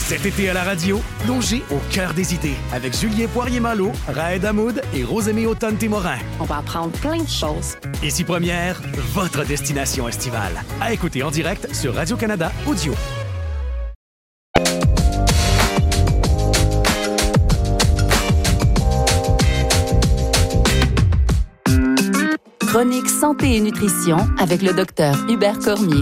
Cet été à la radio, plongez au cœur des idées avec Julien Poirier-Malo, Raed Hamoud et Rosemée Automne-Témorin. On va apprendre plein de choses. Ici Première, votre destination estivale. À écouter en direct sur Radio-Canada Audio. Chronique santé et nutrition avec le docteur Hubert Cormier.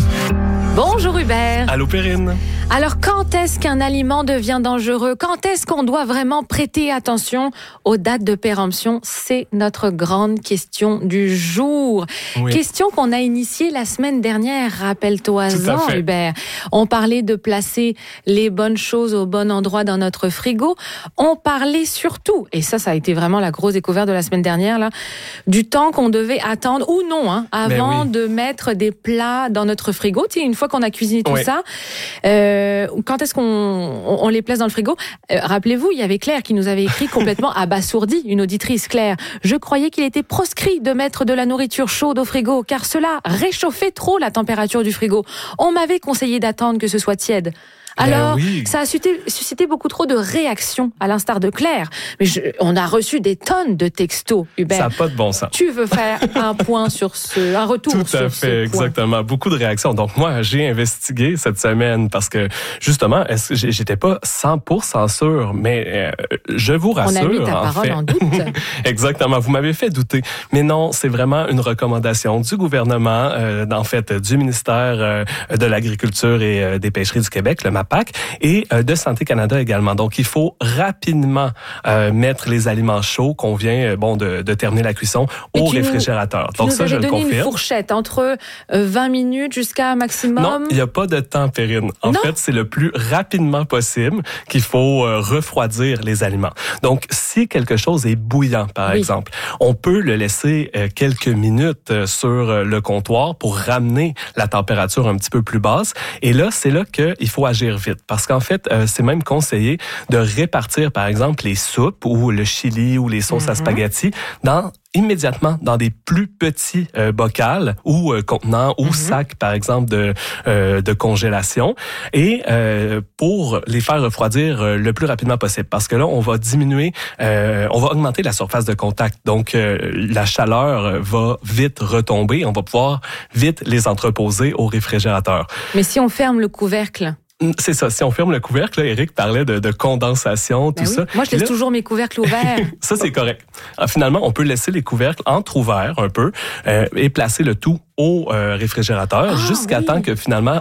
Bonjour Hubert. Allô Perrine. Alors, quand est-ce qu'un aliment devient dangereux? Quand est-ce qu'on doit vraiment prêter attention aux dates de péremption? C'est notre grande question du jour. Oui. Question qu'on a initiée la semaine dernière, rappelle-toi-en, Hubert. On parlait de placer les bonnes choses au bon endroit dans notre frigo. On parlait surtout, et ça a été vraiment la grosse découverte de la semaine dernière, là, du temps qu'on devait attendre, ou non, avant de mettre des plats dans notre frigo. Tu sais, une fois qu'on a cuisiné tout ça, quand est-ce qu'on les place dans le frigo? Rappelez-vous, il y avait Claire qui nous avait écrit complètement abasourdie, une auditrice, Claire. Je croyais qu'il était proscrit de mettre de la nourriture chaude au frigo, car cela réchauffait trop la température du frigo. On m'avait conseillé d'attendre que ce soit tiède. Alors, ça a suscité beaucoup trop de réactions, à l'instar de Claire. Mais on a reçu des tonnes de textos, Hubert. Ça n'a pas de bon sens. Tu veux faire un point sur un retour sur ce point. Tout à fait, exactement. Beaucoup de réactions. Donc, moi, j'ai investigué cette semaine parce que, justement, j'étais pas 100% sûr, mais je vous rassure. On a mis ta parole en doute. Exactement. Vous m'avez fait douter. Mais non, c'est vraiment une recommandation du gouvernement, en fait, du ministère de l'Agriculture et des Pêcheries du Québec, le MAPAC, et de Santé Canada également. Donc, il faut rapidement mettre les aliments chauds qu'on vient de terminer la cuisson au réfrigérateur. Donc ça, je le confirme. Tu nous avais donné une fourchette entre 20 minutes jusqu'à maximum? Non, il n'y a pas de temps, Perrine. En fait, c'est le plus rapidement possible qu'il faut refroidir les aliments. Donc, si quelque chose est bouillant, par exemple, on peut le laisser quelques minutes sur le comptoir pour ramener la température un petit peu plus basse. Et là, c'est là qu'il faut agir vite. Parce qu'en fait, c'est même conseillé de répartir, par exemple, les soupes ou le chili ou les sauces à spaghetti immédiatement dans des plus petits bocals ou contenants ou sacs, par exemple, de congélation, et pour les faire refroidir le plus rapidement possible. Parce que là, on va augmenter la surface de contact. Donc, la chaleur va vite retomber. On va pouvoir vite les entreposer au réfrigérateur. Mais si on ferme le couvercle? C'est ça. Si on ferme le couvercle, là, Éric parlait de condensation, tout ça. Moi, je laisse toujours mes couvercles ouverts. Ça, c'est correct. Finalement, on peut laisser les couvercles entrouverts un peu et placer le tout au réfrigérateur jusqu'à temps que finalement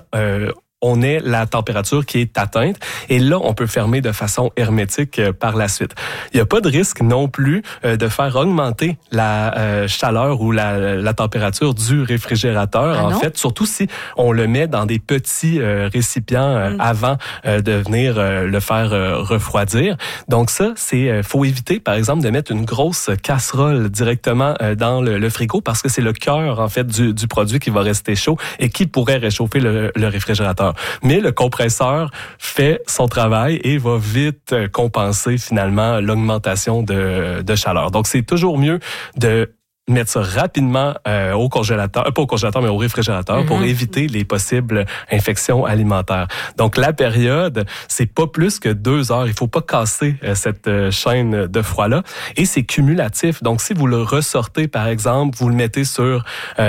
on ait la température qui est atteinte. Et là, on peut fermer de façon hermétique par la suite. Il n'y a pas de risque non plus de faire augmenter la chaleur ou la température du réfrigérateur, en fait, surtout si on le met dans des petits récipients avant de venir le faire refroidir. Donc ça, faut éviter, par exemple, de mettre une grosse casserole directement dans le frigo parce que c'est le cœur, en fait, du produit qui va rester chaud et qui pourrait réchauffer le réfrigérateur. Mais le compresseur fait son travail et va vite compenser finalement l'augmentation de chaleur. Donc, c'est toujours mieux de mettre ça rapidement au congélateur, pas au congélateur, mais au réfrigérateur pour éviter les possibles infections alimentaires. Donc, la période, c'est pas plus que 2 heures. Il faut pas casser cette chaîne de froid-là. Et c'est cumulatif. Donc, si vous le ressortez, par exemple, vous le mettez sur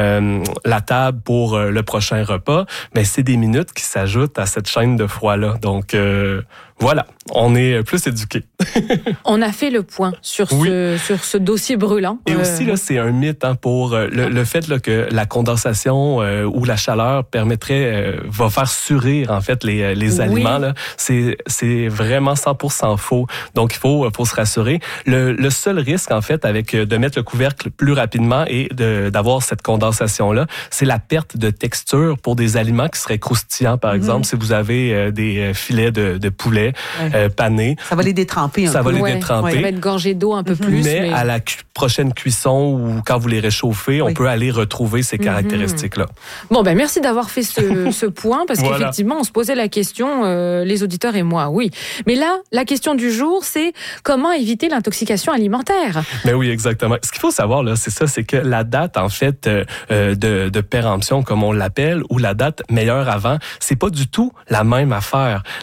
la table pour le prochain repas, mais c'est des minutes qui s'ajoutent à cette chaîne de froid-là. Donc, voilà, on est plus éduqués. On a fait le point sur ce dossier brûlant. Et aussi, là, c'est un mythe pour le fait là, que la condensation ou la chaleur va faire surrir en fait les aliments. Là. C'est vraiment 100% faux. Donc, il faut se rassurer. Le seul risque, en fait, avec de mettre le couvercle plus rapidement et d'avoir cette condensation-là, c'est la perte de texture pour des aliments qui seraient croustillants, par exemple, si vous avez des filets de poulet panés. Ça va les détremper Ça va être gorgé d'eau un peu plus. Mais à la prochaine cuisson ou quand vous les réchauffez, on peut aller retrouver ces caractéristiques-là. Bon, merci d'avoir fait ce point parce qu'effectivement, on se posait la question, les auditeurs et moi, oui. Mais là, la question du jour, c'est comment éviter l'intoxication alimentaire? Mais oui, exactement. Ce qu'il faut savoir, là, c'est que la date, en fait, de péremption, comme on l'appelle, ou la date meilleure avant, c'est pas du tout la même affaire.